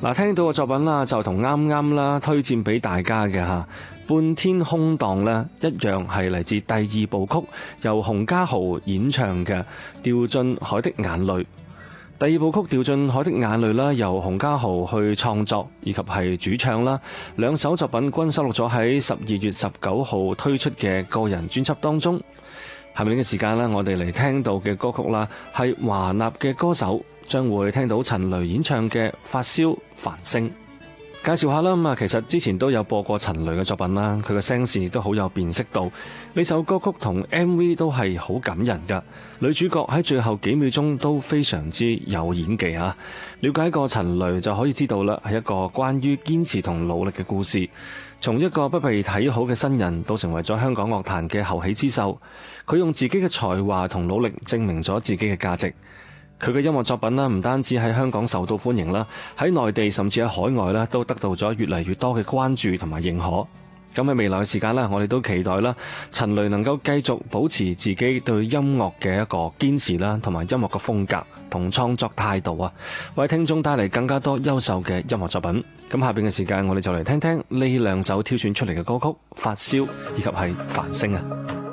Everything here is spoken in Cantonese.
嗱，聽到嘅作品啦，就同啱啱啦推薦俾大家嘅吓，半天空檔咧一樣係嚟自第二部曲，由洪嘉豪演唱嘅《掉進海的眼淚》。第二部曲《掉進海的眼淚》啦，由洪嘉豪去創作以及係主唱啦，兩首作品均收錄咗喺12月19號推出嘅個人專輯當中。下面嘅時間咧，我哋嚟聽到嘅歌曲啦，係華納嘅歌手，將會聽到陳雷演唱嘅《發燒繁星》。介紹下啦，咁啊，其實之前都有播過陳雷嘅作品啦，佢嘅聲線亦都好有辨識度。呢首歌曲同 MV 都係好感人噶，女主角喺最後幾秒鐘都非常之有演技啊！了解過陳雷就可以知道啦，係一個關於堅持同努力嘅故事。從一個不被睇好嘅新人，到成為咗香港樂壇嘅後起之秀，佢用自己嘅才華同努力證明咗自己嘅價值。佢嘅音樂作品啦，唔單止喺香港受到歡迎啦，喺內地甚至喺海外啦，都得到咗越嚟越多嘅關注同埋認可。咁喺未來嘅時間啦，我哋都期待啦，陳雷能夠繼續保持自己對音樂嘅一個堅持啦，同埋音樂嘅風格同創作態度啊，為聽眾帶嚟更加多優秀嘅音樂作品。咁下邊嘅時間，我哋就嚟聽聽呢兩首挑選出嚟嘅歌曲《發燒》以及係《繁星》啊。